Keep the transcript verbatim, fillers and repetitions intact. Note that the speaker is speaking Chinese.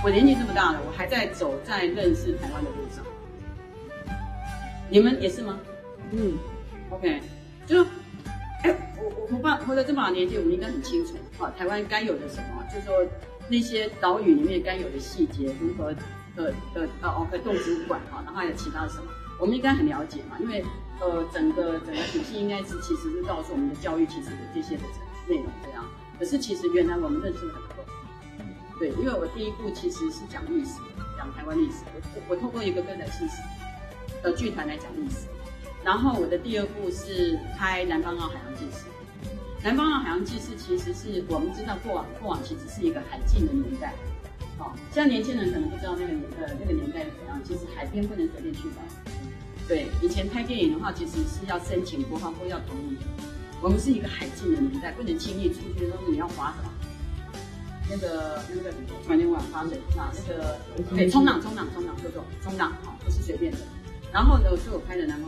我年纪这么大了，我还在走在认识台湾的路上。你们也是吗？ 嗯 ，OK， 就，哎，我我活把活了这么大年纪，我们应该很清楚，啊，台湾该有的什么，就是说那些岛屿里面该有的细节，如何的的呃 OK 动植物馆哈，然后还有其他的什么，我们应该很了解嘛，因为呃整个整个体系应该是其实是告诉我们的教育其实的这些的内容这样，可是其实原来我们认识很多。对，因为我第一部其实是讲历史，讲台湾历史。我我透过一个歌仔戏的剧团来讲历史，然后我的第二部是拍《南方澳海洋记事》。南方澳海洋记事其实是我们知道过往过往其实是一个海禁的年代，哦，现在年轻人可能不知道那个年呃那个年代是怎样，其实海边不能随便去的。对，以前拍电影的话，其实是要申请国防部要同意的。我们是一个海禁的年代，不能轻易出去的时候你要划什么？那个那个突然间忘了发水啊，那个对冲浪冲浪冲浪，说错冲浪，好，不是随便的。然后呢，所以我拍的南方。